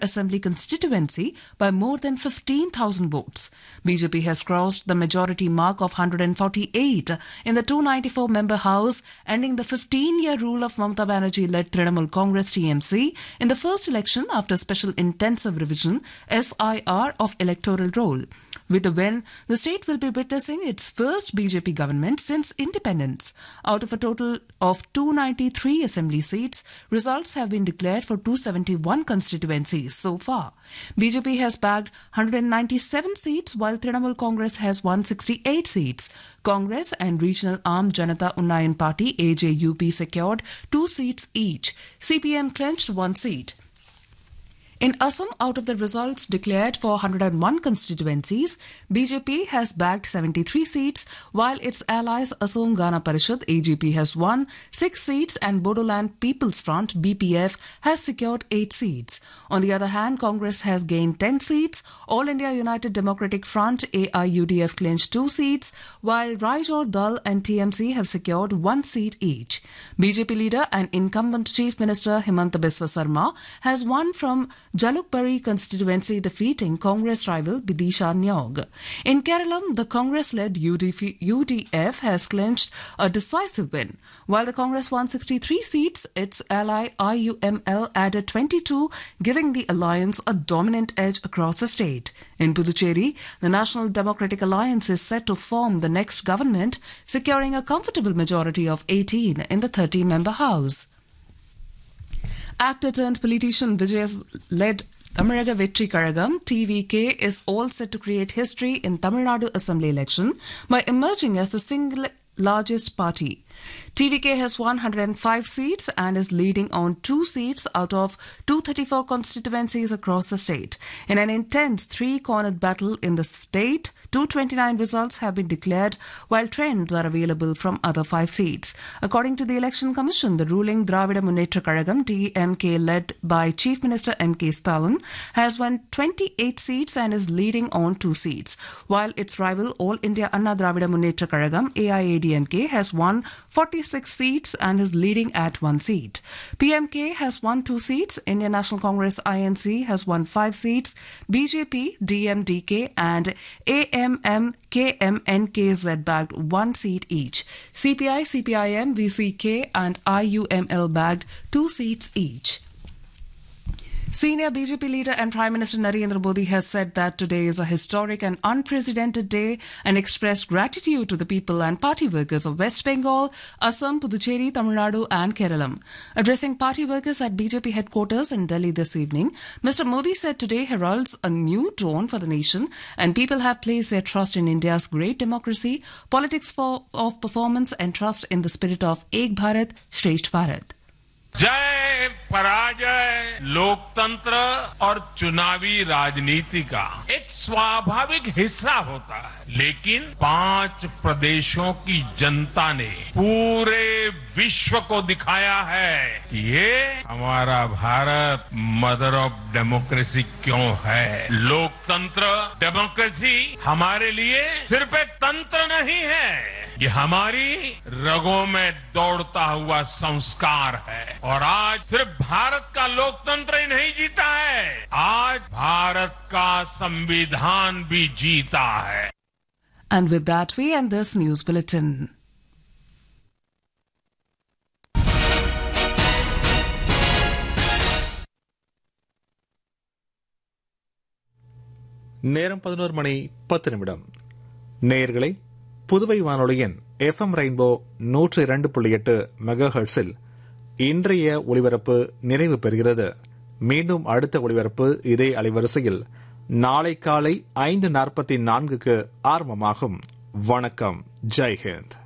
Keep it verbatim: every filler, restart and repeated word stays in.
Assembly constituency by more than fifteen thousand votes. B J P has crossed the majority mark of one hundred forty-eight in the two hundred ninety-four member House, ending the fifteen-year rule of Mamata Banerjee-led Trinamool Congress T M C in the first election after Special Intensive Revision S I R of electoral roll. With the win, the state will be witnessing its first B J P government since independence. Out of a total of two hundred ninety-three assembly seats, results have been declared for two hundred seventy-one constituencies so far. B J P has bagged one hundred ninety-seven seats, while Trinamool Congress has won sixty-eight seats. Congress and Regional Arm Janata Unnayan Party A J U P secured two seats each. C P M clinched one seat. In Assam, out of the results declared for one hundred one constituencies, B J P has bagged seventy-three seats, while its allies Assam Gana Parishad A G P has won six seats and Bodoland People's Front B P F has secured eight seats. On the other hand, Congress has gained ten seats, All India United Democratic Front A I U D F clinched two seats, while Raijor Dal and T M C have secured one seat each. B J P leader and incumbent Chief Minister Himanta Biswa Sarma has won from Jalukbari constituency, defeating Congress rival Bidisha Nyog. In Kerala, the Congress-led U D F has clinched a decisive win. While the Congress won sixty-three seats, its ally I U M L added twenty-two, giving the alliance a dominant edge across the state. In Puducherry, the National Democratic Alliance is set to form the next government, securing a comfortable majority of eighteen in the thirty-member House. Actor-turned-politician Vijay's led Tamaraga Vetri Karagam, T V K, is all set to create history in Tamil Nadu Assembly election by emerging as the single largest party. T V K has one hundred five seats and is leading on two seats out of two hundred thirty-four constituencies across the state. In an intense three-cornered battle in the state, two hundred twenty-nine results have been declared, while trends are available from other five seats. According to the Election Commission, the ruling Dravida Munnetra Kazhagam, D M K, led by Chief Minister M K Stalin, has won twenty-eight seats and is leading on two seats, while its rival All India Anna Dravida Munnetra Kazhagam, A I A D M K, has won forty-six seats and is leading at one seat. P M K has won two seats, Indian National Congress I N C has won five seats, B J P, D M D K and A M M K M N K Z bagged one seat each. C P I, C P I M, V C K and I U M L bagged two seats each. Senior B J P leader and Prime Minister Narendra Modi has said that today is a historic and unprecedented day and expressed gratitude to the people and party workers of West Bengal, Assam, Puducherry, Tamil Nadu and Kerala. Addressing party workers at B J P headquarters in Delhi this evening, Mister Modi said today heralds a new dawn for the nation and people have placed their trust in India's great democracy, politics for, of performance and trust in the spirit of Ek Bharat, Shresth Bharat. जय पराजय लोकतंत्र और चुनावी राजनीति का एक स्वाभाविक हिस्सा होता है, लेकिन पांच प्रदेशों की जनता ने पूरे विश्व को दिखाया है कि ये हमारा भारत मदर ऑफ डेमोक्रेसी क्यों है। लोकतंत्र, डेमोक्रेसी हमारे लिए सिर्फ एक तंत्र नहीं है, ये हमारी रगों में दौड़ता हुआ संस्कार है। और आज सिर्फ भारत का लोकतंत्र ही नहीं जीता है, आज भारत का संविधान भी जीता है। And with that we end this news bulletin. நேரம் பதினோரு மணி பத்து நிமிடம். நேயர்களை புதுவை வானொலியின் எஃப் எம் ரெயின்போ நூற்று இரண்டு புள்ளி எட்டு மெகா ஹெர்ட்ஸில் இன்றைய ஒலிபரப்பு நிறைவு பெறுகிறது. மீண்டும் அடுத்த ஒலிபரப்பு இதே அலைவரிசையில் நாளை காலை ஐந்து நாற்பத்தி நான்குக்கு ஆரம்பமாகும். வணக்கம். ஜெய்ஹிந்த்.